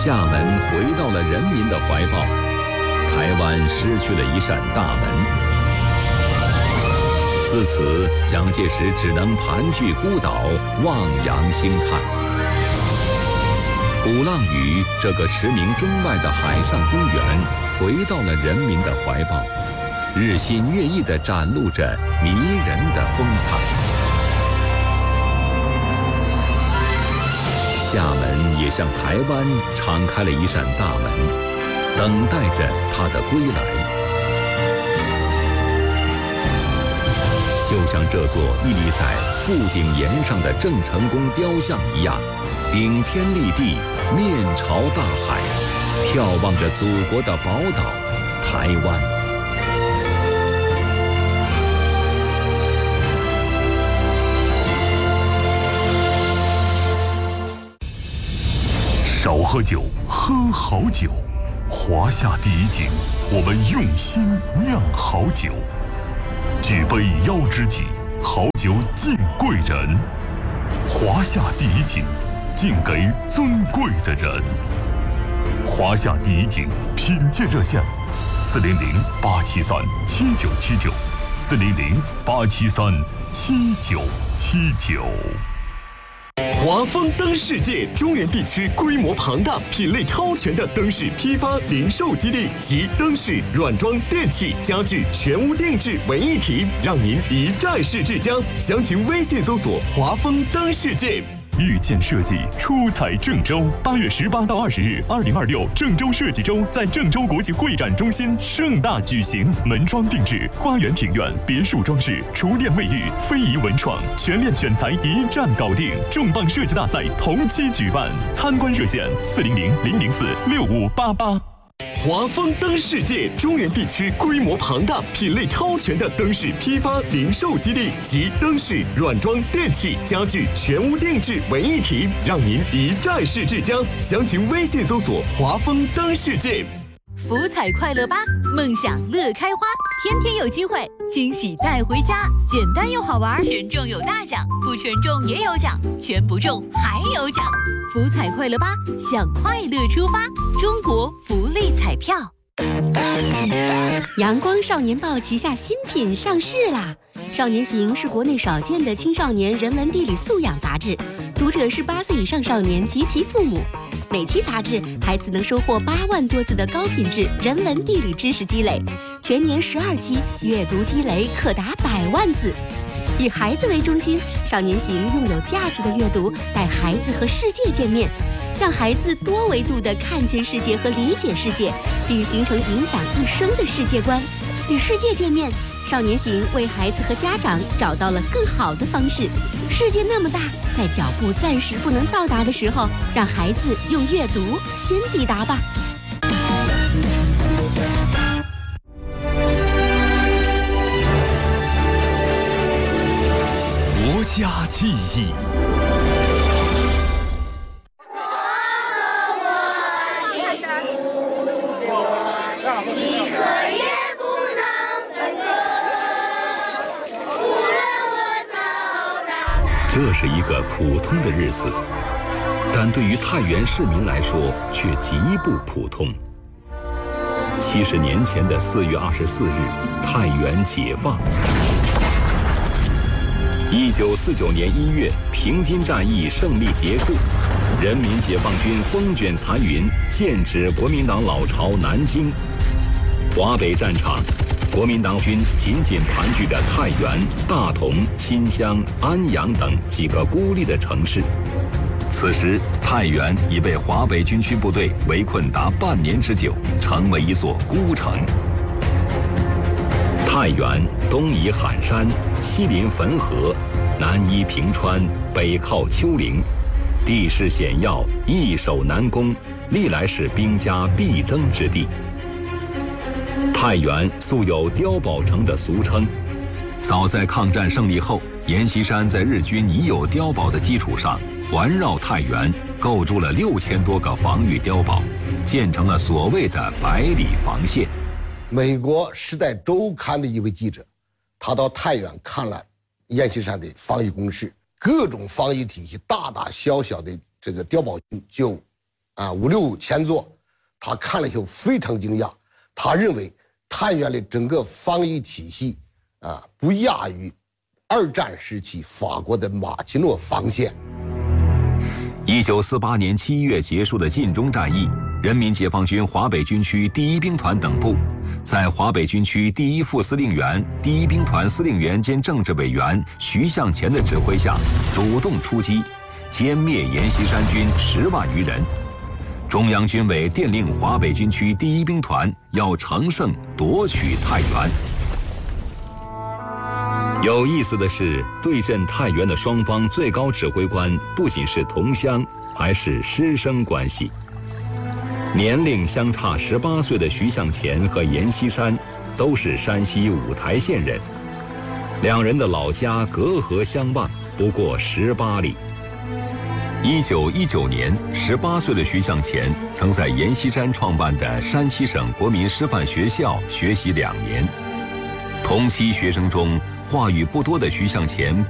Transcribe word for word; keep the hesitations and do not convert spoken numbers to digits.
厦门回到了人民的怀抱，台湾失去了一扇大门。自此，蒋介石只能盘踞孤岛，望洋兴叹。鼓浪屿这个驰名中外的海上公园，回到了人民的怀抱，日新月异地展露着迷人的风采。厦门也向台湾敞开了一扇大门，等待着它的归来。就像这座屹立在富鼎岩上的郑成功雕像一样，顶天立地，面朝大海，眺望着祖国的宝岛台湾。 少喝酒，喝好酒。华夏第一景，我们用心酿好酒。举杯邀知己，好酒敬贵人。华夏第一景，敬给尊贵的人。华夏第一景品鉴热线：四零零八七三七九七九，四零零八七三七九七九。 华丰灯世界中原地区规模庞大、品类超全的灯饰批发零售基地及灯饰、软装、电器、家具全屋定制为一体，让您一站式至江。详情微信搜索“华丰灯世界”。 遇见设计出彩郑州，八月十八到二十日，二零二六郑州设计周在郑州国际会展中心盛大举行，门窗定制、花园庭院、别墅装饰、厨电卫浴、非遗文创，全链选材一站搞定。重磅设计大赛同期举办，参观热线：四零零零零四六五八八。 华丰灯世界中原地区规模庞大、品类超全的灯饰批发零售基地及灯饰、软装、电器、家具全屋定制为一体，让您一站式至江。详情微信搜索“华丰灯世界”。 福彩快乐吧，梦想乐开花，天天有机会，惊喜带回家，简单又好玩，全中有大奖，不全中也有奖，全不中还有奖。福彩快乐吧，向快乐出发，中国福利彩票。阳光少年报旗下新品上市啦！少年行是国内少见的青少年人文地理素养杂志，读者是八岁以上少年及其父母。每期杂志，孩子能收获八万多字的高品质人文地理知识积累，全年十二期，阅读积累可达百万字。以孩子为中心，少年行用有价值的阅读带孩子和世界见面，让孩子多维度地看见世界和理解世界，并形成影响一生的世界观。与世界见面，少年行为孩子和家长找到了更好的方式。世界那么大，在脚步暂时不能到达的时候，让孩子用阅读先抵达吧。 国家记忆。 这是一个普通的日子，但对于太原市民来说却极不普通。七十年前的四月二十四日，太原解放。一九四九年一月，平津战役胜利结束，人民解放军风卷残云，剑指国民党老巢南京。华北战场，国民党军紧紧盘踞着太原、大同、新乡、安阳等几个孤立的城市。此时，太原已被华北军区部队围困达半年之久，成为一座孤城。太原东倚罕山，西临汾河，南依平川，北靠丘陵，地势险要，易守难攻，历来是兵家必争之地。太原素有碉堡城的俗称，早在抗战胜利后，阎锡山在日军已有碉堡的基础上，环绕太原构筑了六千多个防御碉堡，建成了所谓的百里防线。 美国《时代周刊》的一位记者，他到太原看了阎锡山的防御工事，各种防御体系，大大小小的这个碉堡群就啊五六千座，他看了以后非常惊讶，他认为太原的整个防御体系啊不亚于二战时期法国的马奇诺防线。 一九四八年七月结束的晋中战役，人民解放军华北军区第一兵团等部，在华北军区第一副司令员、第一兵团司令员兼政治委员徐向前的指挥下，主动出击，歼灭阎锡山军十万余人。中央军委电令华北军区第一兵团要乘胜夺取太原。有意思的是，对阵太原的双方最高指挥官不仅是同乡，还是师生关系。年龄相差十八岁的徐向前和阎锡山都是山西五台县人，两人的老家隔河相望，不过十八里。一九一九年，十八岁的徐向前曾在阎锡山创办的山西省国民师范学校学习两年。同期学生中，话语不多的徐向前